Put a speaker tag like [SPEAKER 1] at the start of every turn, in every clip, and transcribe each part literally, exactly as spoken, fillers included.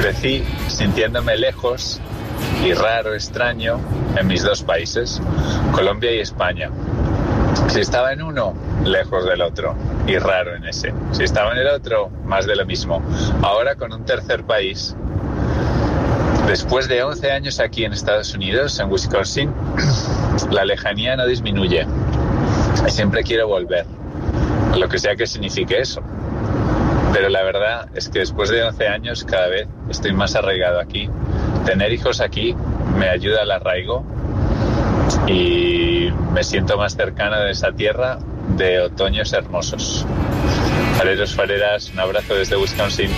[SPEAKER 1] Crecí sintiéndome lejos y raro, extraño, en mis dos países, Colombia y España. Si estaba en uno, lejos del otro, y raro en ese. Si estaba en el otro, más de lo mismo. Ahora con un tercer país, después de once años aquí en Estados Unidos, en Wisconsin, la lejanía no disminuye. Y siempre quiero volver, lo que sea que signifique eso. Pero la verdad es que después de once años cada vez estoy más arraigado aquí. Tener hijos aquí me ayuda al arraigo y me siento más cercano de esa tierra de otoños hermosos. Fareros, fareras, un abrazo desde Wisconsin.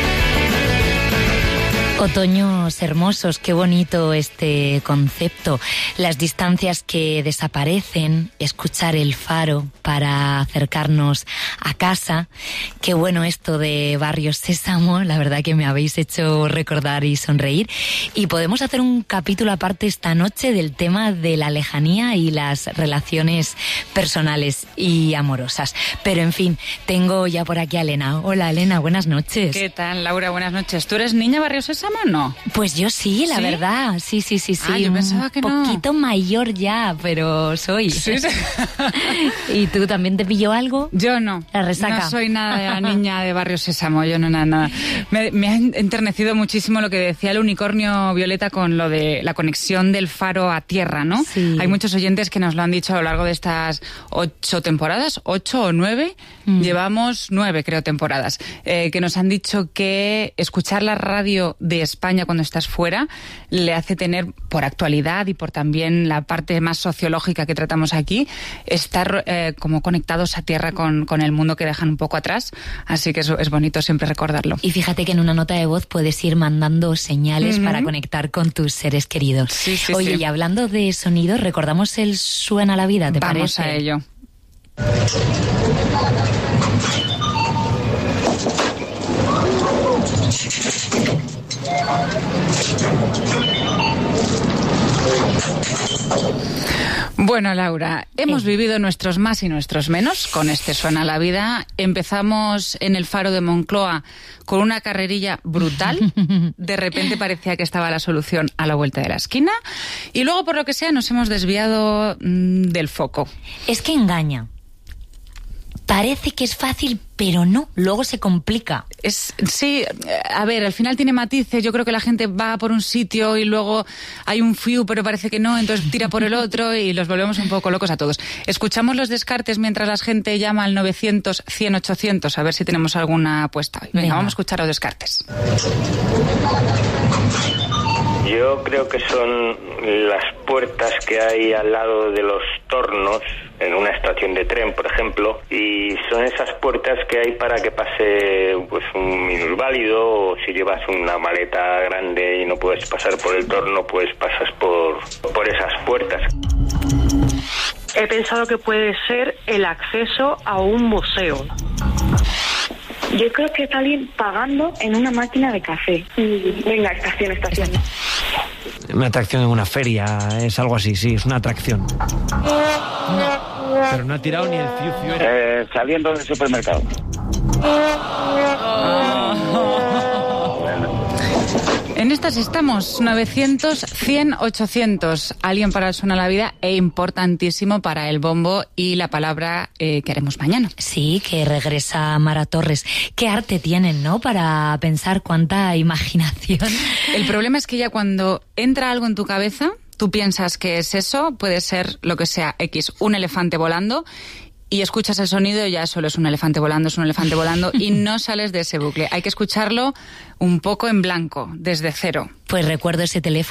[SPEAKER 2] Otoños hermosos, qué bonito este concepto. Las distancias que desaparecen, escuchar el faro para acercarnos a casa. Qué bueno esto de Barrio Sésamo, la verdad que me habéis hecho recordar y sonreír. Y podemos hacer un capítulo aparte esta noche del tema de la lejanía y las relaciones personales y amorosas. Pero en fin, tengo ya por aquí a Elena. Hola Elena, buenas noches.
[SPEAKER 3] ¿Qué tal, Laura? Buenas noches. ¿Tú eres niña Barrio Sésamo? ¿No?
[SPEAKER 2] Pues yo sí, la ¿Sí? verdad. Sí, sí, sí, sí.
[SPEAKER 3] Ah, yo pensaba que
[SPEAKER 2] no. Un poquito mayor ya, pero soy.
[SPEAKER 3] Sí, sí.
[SPEAKER 2] ¿Y tú también te pilló algo?
[SPEAKER 3] Yo no.
[SPEAKER 2] La resaca.
[SPEAKER 3] No soy nada de la niña de Barrio Sésamo. Yo no, nada, nada. Me, me ha enternecido muchísimo lo que decía el unicornio Violeta con lo de la conexión del faro a tierra, ¿no?
[SPEAKER 2] Sí.
[SPEAKER 3] Hay muchos oyentes que nos lo han dicho a lo largo de estas ocho temporadas, ocho o nueve. Mm. Llevamos nueve, creo, temporadas. Eh, que nos han dicho que escuchar la radio de España cuando estás fuera le hace tener, por actualidad y por también la parte más sociológica que tratamos aquí, estar eh, como conectados a tierra con, con el mundo que dejan un poco atrás, así que eso es bonito siempre recordarlo.
[SPEAKER 2] Y fíjate que en una nota de voz puedes ir mandando señales, uh-huh, para conectar con tus seres queridos.
[SPEAKER 3] Sí, sí,
[SPEAKER 2] Oye,
[SPEAKER 3] sí.
[SPEAKER 2] Y hablando de sonido, recordamos el Suena la Vida, ¿te
[SPEAKER 3] Vamos
[SPEAKER 2] parece?
[SPEAKER 3] a ello. Bueno, Laura, hemos
[SPEAKER 2] sí.
[SPEAKER 3] vivido nuestros más y nuestros menos con este Suena la Vida. Empezamos en el Faro de Moncloa con una carrerilla brutal. De repente parecía que estaba la solución a la vuelta de la esquina. Y luego, por lo que sea, nos hemos desviado mmm, del foco.
[SPEAKER 2] Es que engaña. Parece que es fácil, pero no, luego se complica.
[SPEAKER 3] Es, sí, a ver, al final tiene matices. Yo creo que la gente va por un sitio y luego hay un fiu, pero parece que no, entonces tira por el otro y los volvemos un poco locos a todos. Escuchamos los descartes mientras la gente llama al novecientos, cien, ochocientos, a ver si tenemos alguna apuesta hoy. Venga, Venga, vamos a escuchar los descartes.
[SPEAKER 4] Yo creo que son las puertas que hay al lado de los tornos en una estación de tren, por ejemplo, y son esas puertas que hay para que pase pues un minusválido, o si llevas una maleta grande y no puedes pasar por el torno, pues pasas por, por esas puertas.
[SPEAKER 5] He pensado que puede ser el acceso a un museo.
[SPEAKER 6] Yo creo que está alguien pagando en una máquina de café. Venga, estación, estación.
[SPEAKER 7] Una atracción en una feria, es algo así, sí, es una atracción. No, pero no ha tirado ni el fiu fiu.
[SPEAKER 8] Eh, saliendo del supermercado.
[SPEAKER 3] En estas estamos, novecientos, cien, ochocientos. Alguien para el Suena la Vida e importantísimo para el bombo y la palabra eh, que haremos mañana.
[SPEAKER 2] Sí, que regresa Mara Torres. Qué arte tienen, ¿no? Para pensar, cuánta imaginación.
[SPEAKER 3] El problema es que ya cuando entra algo en tu cabeza, tú piensas que es eso, puede ser lo que sea, X, un elefante volando, y escuchas el sonido y ya solo es un elefante volando, es un elefante volando, y no sales de ese bucle. Hay que escucharlo un poco en blanco, desde cero.
[SPEAKER 2] Pues recuerdo ese teléfono.